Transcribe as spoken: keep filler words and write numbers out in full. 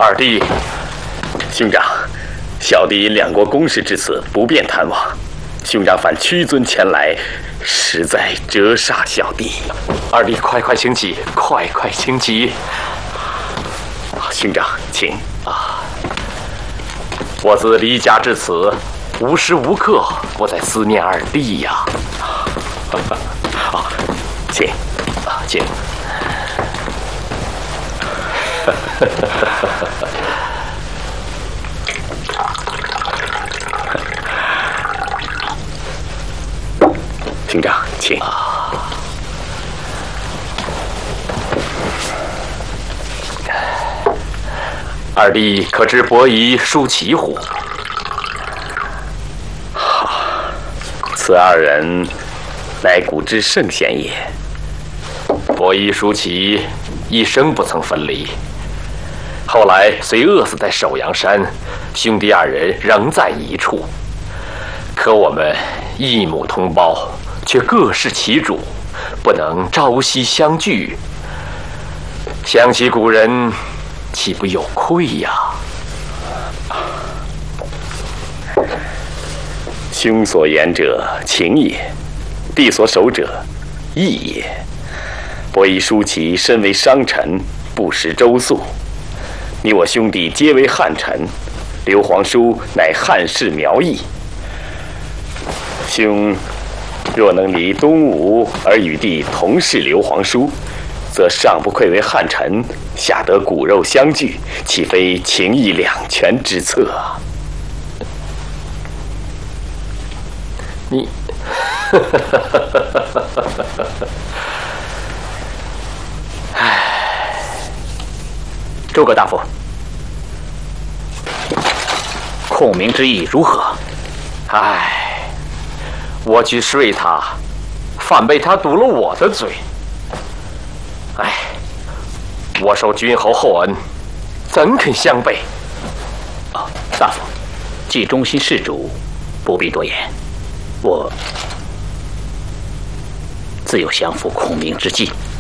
二弟， 兄长，小弟因两国公事至此，不便探望。兄长反屈尊前来，实在折煞小弟。 二弟，快快请起，快快请起。 兄长，请啊！我自离家至此，无时无刻不在思念二弟呀。 啊，请啊，请。 兄长，请。 二弟可知伯夷、叔齐乎？ 好，此二人乃古之圣贤也。 伯夷、叔齐一生不曾分离，后来虽饿死在首阳山，兄弟二人仍在一处。可我们一母同胞，却各事其主，不能朝夕相聚。想起古人，岂不有愧呀？ 兄所言者情也，弟所守者义也。伯夷、叔齐身为商臣，不识周粟；你我兄弟皆为汉臣，刘皇叔乃汉室苗裔。兄若能离东吴而与弟同是刘皇叔，则上不愧为汉臣，下得骨肉相聚，岂非情义两全之策啊？ 你，唉， 诸葛大夫，孔明之意如何？ 唉，我去睡他，反被他堵了我的嘴。唉，我受君侯厚恩，怎肯相背？ 啊，大夫，既忠心事主，不必多言。我自有降服孔明之计。